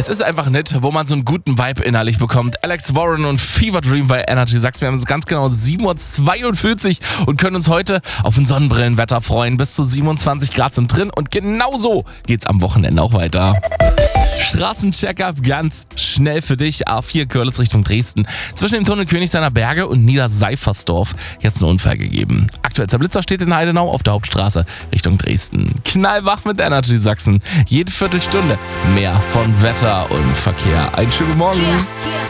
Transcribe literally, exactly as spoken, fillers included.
Es ist einfach nett, wo man so einen guten Vibe innerlich bekommt. Alex Warren und Fever Dream bei Energy Sachsen. Wir haben uns ganz genau sieben Uhr zweiundvierzig und können uns heute auf ein Sonnenbrillenwetter freuen. Bis zu siebenundzwanzig Grad sind drin und genauso geht's am Wochenende auch weiter. Straßencheck-up ganz schnell für dich. A vier Görlitz Richtung Dresden. Zwischen dem Tunnel Königsteiner Berge und Niederseifersdorf jetzt einen Unfall gegeben. Aktuellster Blitzer steht in Heidenau auf der Hauptstraße Richtung Dresden. Knallwach mit Energy Sachsen. Jede Viertelstunde mehr von Wetter und Verkehr. Einen schönen Morgen.